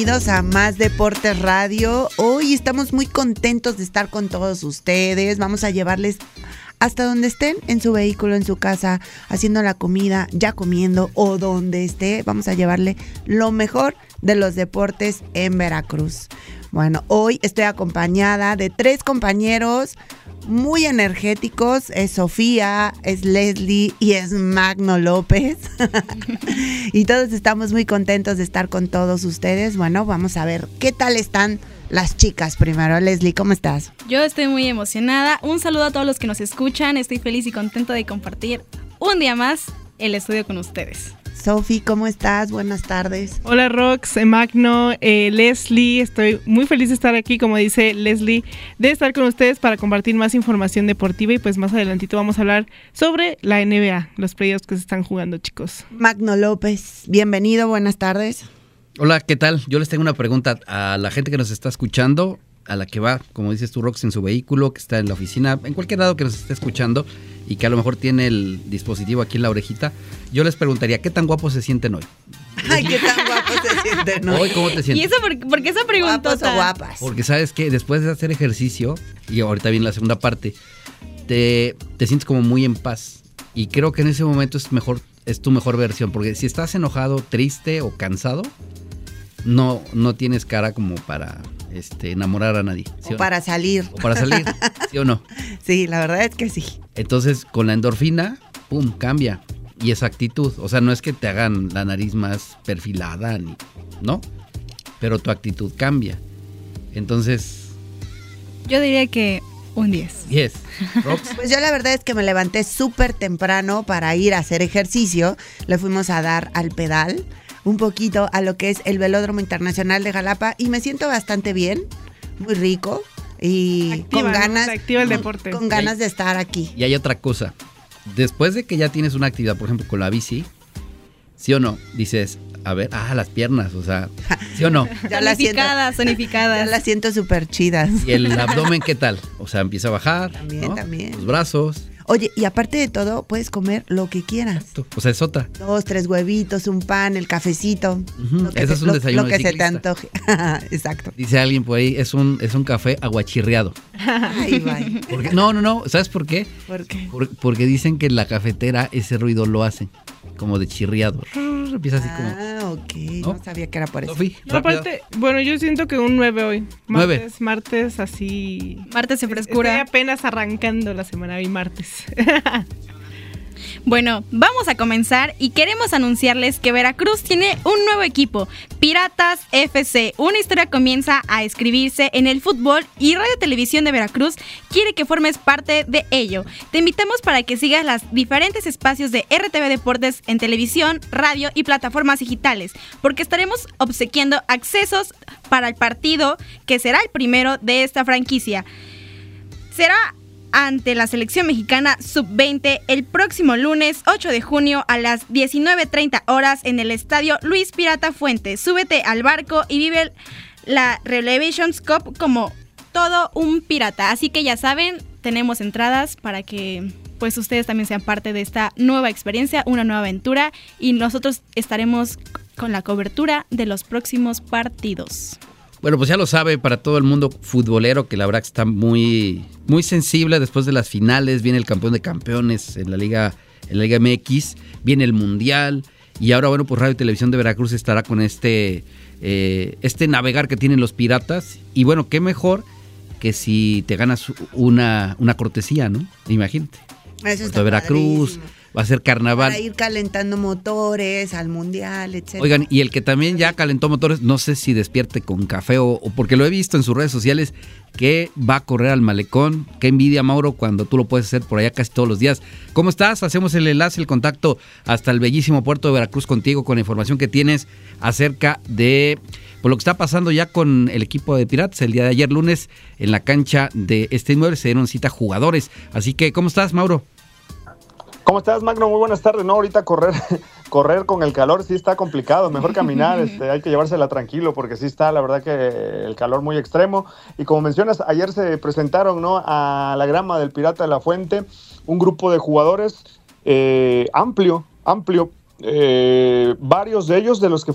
Bienvenidos a Más Deportes Radio. Hoy estamos muy contentos de estar con todos ustedes. Vamos a llevarles hasta donde estén, en su vehículo, en su casa, haciendo la comida, ya comiendo o donde esté. Vamos a llevarle lo mejor de los deportes en Veracruz. Bueno, hoy estoy acompañada de 3 compañeros muy energéticos. Es Sofía, es Leslie y es Magno López. Y todos estamos muy contentos de estar con todos ustedes. Bueno, vamos a ver qué tal están las chicas primero. Leslie, ¿cómo estás? Yo estoy muy emocionada. Un saludo a todos los que nos escuchan. Estoy feliz y contenta de compartir un día más el estudio con ustedes. Sofi, ¿cómo estás? Buenas tardes. Hola Rox, Magno, Leslie, estoy muy feliz de estar aquí, como dice Leslie, de estar con ustedes para compartir más información deportiva y pues más adelantito vamos a hablar sobre la NBA, los playoffs que se están jugando, chicos. Magno López, bienvenido, buenas tardes. Hola, ¿qué tal? Yo les tengo una pregunta a la gente que nos está escuchando, a la que va, como dices tú, Rox, en su vehículo, que está en la oficina, en cualquier lado que nos esté escuchando y que a lo mejor tiene el dispositivo aquí en la orejita. Yo les preguntaría, ¿qué tan guapos se sienten hoy? Ay, ¿qué tan guapos se sienten hoy? Hoy, ¿cómo te sientes? ¿Y eso por qué esa pregunta? ¿Guapos o guapas? Porque sabes que después de hacer ejercicio, y ahorita viene la segunda parte, te sientes como muy en paz. Y creo que en ese momento es tu mejor versión. Porque si estás enojado, triste o cansado, no tienes cara como para enamorar a nadie. ¿Sí o para salir. O para salir, ¿sí o no? Sí, la verdad es que sí. Entonces, con la endorfina, ¡pum!, cambia. Y esa actitud, o sea, no es que te hagan la nariz más perfilada, ¿no? Pero tu actitud cambia. Entonces... Yo diría que un 10. 10. Rox. Pues yo la verdad es que me levanté súper temprano para ir a hacer ejercicio. Le fuimos a dar al pedal un poquito a lo que es el Velódromo Internacional de Jalapa y me siento bastante bien, muy rico y activa, con ganas, ¿no? Se activa el deporte. Con ganas de estar aquí. Y hay otra cosa, después de que ya tienes una actividad, por ejemplo con la bici, ¿sí o no? Dices, a ver, las piernas, o sea, ¿sí o no? Zonificadas. Ya las siento súper chidas. ¿Y el abdomen qué tal? O sea, empieza a bajar, También, ¿no? también. Los brazos. Oye, y aparte de todo, puedes comer lo que quieras. O sea, es otra. 2, 3 huevitos, un pan, el cafecito. Uh-huh. Ese es un desayuno lo que de se te ciclista. antoje. Exacto. Dice alguien por ahí, es un café aguachirreado. Ahí va. Porque, no, ¿sabes por qué? ¿Por qué? Porque dicen que en la cafetera ese ruido lo hace, como de chirriado. Empieza así como... Ok, no sabía que era por eso. Sofi, No, aparte, bueno, yo siento que un 9 hoy. 9. Martes así... Martes en frescura. Estoy apenas arrancando la semana hoy martes. Bueno, vamos a comenzar y queremos anunciarles que Veracruz tiene un nuevo equipo, Piratas FC. Una historia comienza a escribirse en el fútbol y Radio Televisión de Veracruz quiere que formes parte de ello. Te invitamos para que sigas los diferentes espacios de RTV Deportes en televisión, radio y plataformas digitales, porque estaremos obsequiando accesos para el partido que será el primero de esta franquicia. Será ante la selección mexicana sub-20 el próximo lunes 8 de junio a las 19:30 horas en el estadio Luis Pirata Fuentes. Súbete al barco y vive la Revelations Cup como todo un pirata. Así que ya saben, tenemos entradas para que pues ustedes también sean parte de esta nueva experiencia, una nueva aventura, y nosotros estaremos con la cobertura de los próximos partidos. Bueno, pues ya lo sabe, para todo el mundo futbolero, que la verdad está muy, muy sensible después de las finales. Viene el campeón de campeones en la Liga MX, viene el Mundial, y ahora, bueno, pues Radio y Televisión de Veracruz estará con este navegar que tienen los Piratas. Y bueno, qué mejor que si te ganas una cortesía, ¿no? Imagínate. Eso está Veracruz, padrísimo. va a ser carnaval. Para ir calentando motores al mundial, etc. Oigan, y el que también ya calentó motores, no sé si despierte con café o porque lo he visto en sus redes sociales, que va a correr al malecón. Qué envidia, Mauro, cuando tú lo puedes hacer por allá casi todos los días. ¿Cómo estás? Hacemos el enlace, el contacto hasta el bellísimo puerto de Veracruz contigo, con la información que tienes acerca de lo que está pasando ya con el equipo de Piratas. El día de ayer, lunes, en la cancha de este inmueble se dieron cita jugadores. Así que, ¿cómo estás, Mauro? ¿Cómo estás, Magno? Muy buenas tardes. No, ahorita correr con el calor sí está complicado. Mejor caminar, hay que llevársela tranquilo porque sí está, la verdad, que el calor muy extremo. Y como mencionas, ayer se presentaron, ¿no?, a la grama del Pirata de la Fuente un grupo de jugadores amplio. Varios de ellos, de los que